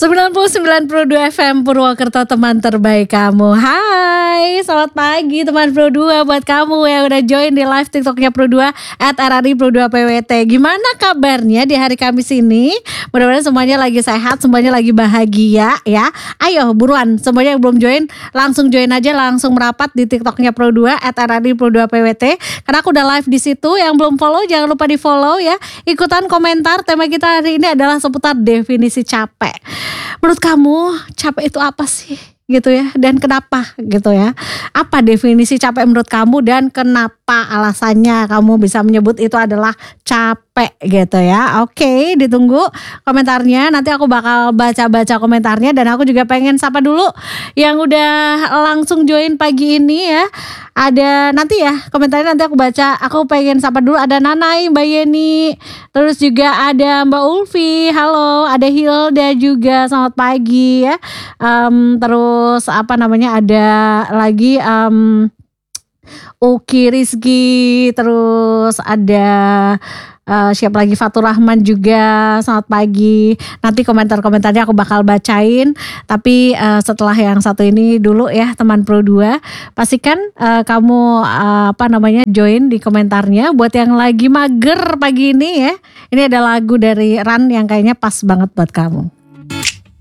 99,2 FM Purwokerto, teman terbaik kamu. Hai, selamat pagi teman Pro2 buat kamu yang udah join di live TikToknya Pro2 @RRI Pro2 PWT. Gimana kabarnya di hari Kamis ini? Mudah-mudahan semuanya lagi sehat, semuanya lagi bahagia ya. Ayo buruan, semuanya yang belum join langsung join aja, langsung merapat di TikToknya Pro2 @RRI Pro2 PWT. Karena aku udah live di situ. Yang belum follow jangan lupa di follow ya. Ikutan komentar. Tema kita hari ini adalah seputar definisi capek. Menurut kamu capek itu apa sih gitu ya, dan kenapa gitu ya? Apa definisi capek menurut kamu dan kenapa alasannya kamu bisa menyebut itu adalah capek gitu ya? Oke, ditunggu komentarnya. Nanti aku bakal baca-baca komentarnya, dan aku juga pengen sapa dulu yang udah langsung join pagi ini ya. Ada nanti ya komentarnya, nanti aku baca. Aku pengen sapa dulu, ada Nanai, Mbak Yeni, terus juga ada Mbak Ulfi, halo, ada Hilda juga, selamat pagi ya. Terus ada lagi Uki Rizky, terus ada siapa lagi, Fatur Rahman juga, selamat pagi. Nanti komentar-komentarnya aku bakal bacain. Tapi setelah yang satu ini dulu ya teman Pro2, pastikan kamu join di komentarnya. Buat yang lagi mager pagi ini ya, ini ada lagu dari Ran yang kayaknya pas banget buat kamu.